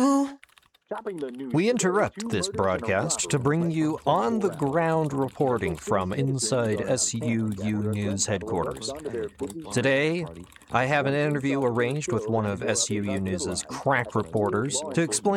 you. We interrupt this broadcast to bring you on-the-ground reporting from inside SUU News headquarters. Today, I have an interview arranged with one of SUU News' crack reporters to explain